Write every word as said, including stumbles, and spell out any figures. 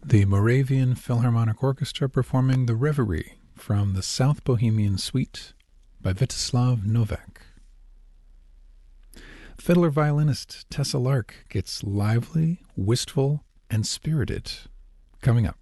The Moravian Philharmonic Orchestra performing the Reverie from the South Bohemian Suite by Vítězslav Novák. Fiddler-violinist Tessa Lark gets lively, wistful, and spirited coming up.